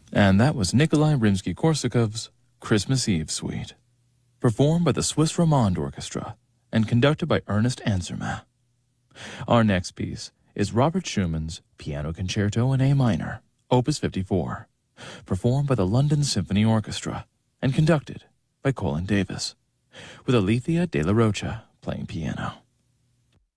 And that was Nikolai Rimsky-Korsakov's Christmas Eve Suite, performed by the Swiss Romande Orchestra and conducted by Ernest Ansermet. Our next piece is Robert Schumann's Piano Concerto in A minor, Opus 54, performed by the London Symphony Orchestra and conducted by Colin Davis, with Alethea de la Rocha playing piano.